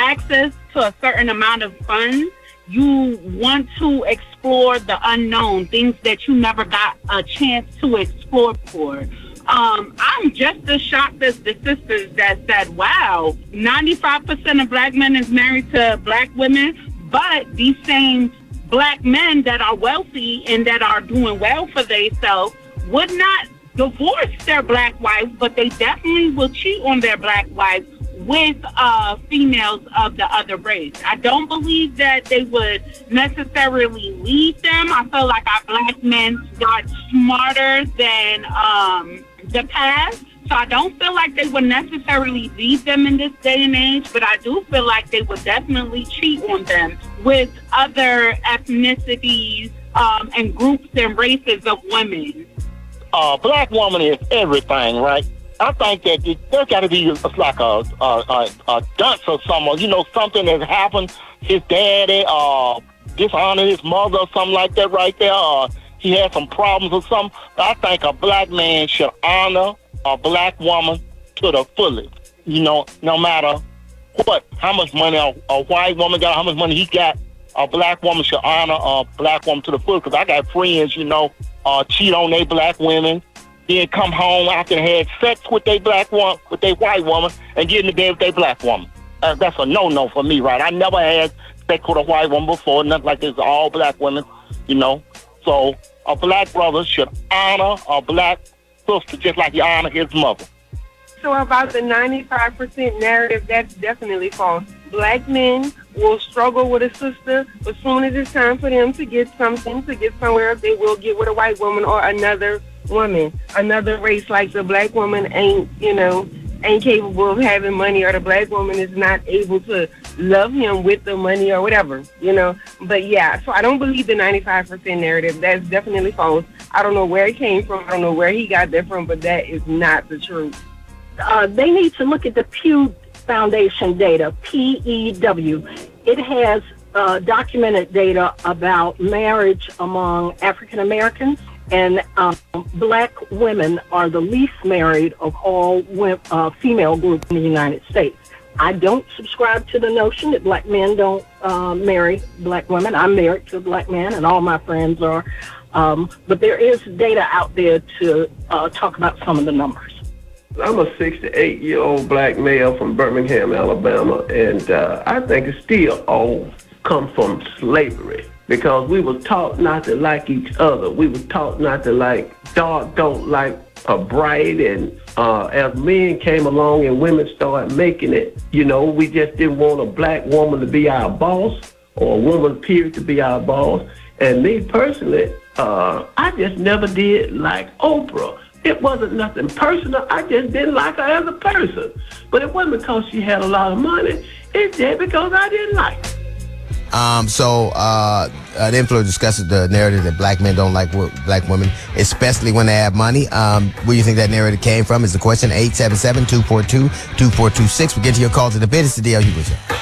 access to a certain amount of funds, you want to explore the unknown, things that you never got a chance to explore before. I'm just as shocked as the sisters that said, wow, 95% of black men is married to black women, but these same black men that are wealthy and that are doing well for themselves would not divorce their black wives, but they definitely will cheat on their black wives with females of the other race. I don't believe that they would necessarily leave them. I feel like our black men got smarter than the past. So I don't feel like they would necessarily leave them in this day and age, but I do feel like they would definitely cheat on them with other ethnicities and groups and races of women. Black woman is everything, right? I think that there's got to be like a dunce or something, you know, something that happened. His daddy dishonored his mother or something like that right there. He had some problems or something. But I think a black man should honor a black woman to the fullest. You know, no matter what, how much money a white woman got, how much money he got, a black woman should honor a black woman to the fullest. Because I got friends, you know, cheat on their black women, then come home after they had sex with their black woman, with their white woman, and get in the bed with their black woman. That's a no-no for me, right? I never had sex with a white woman before, nothing like this. All black women, you know. So a black brother should honor a black sister just like he honor his mother. So about the 95% narrative, that's definitely false. Black men will struggle with a sister, but as soon as it's time for them to get something, to get somewhere, they will get with a white woman or another woman, another race. Like the black woman ain't capable of having money, or the black woman is not able to love him with the money or whatever, you know. But yeah, so I don't believe the 95% narrative. That's definitely false. I don't know where it came from. I don't know where he got that from, but that is not the truth. They need to look at the Pew Foundation data, PEW. It has documented data about marriage among African Americans, and black women are the least married of all female groups in the United States. I don't subscribe to the notion that black men don't marry black women. I'm married to a black man, and all my friends are. But there is data out there to talk about some of the numbers. I'm a 68-year-old black male from Birmingham, Alabama, and I think it still all comes from slavery, because we were taught not to like each other. We were taught not to like dark, don't like a bright, and as men came along and women started making it, you know, we just didn't want a black woman to be our boss, or a woman period to be our boss. And me personally, I just never did like Oprah. It wasn't nothing personal. I just didn't like her as a person. But it wasn't because she had a lot of money. It's just because I didn't like her. The influencer discusses the narrative that black men don't like black women, especially when they have money. Where do you think that narrative came from is the question. 877-242-2426. We'll get to your calls in a bit. It's the DL Hubert Show.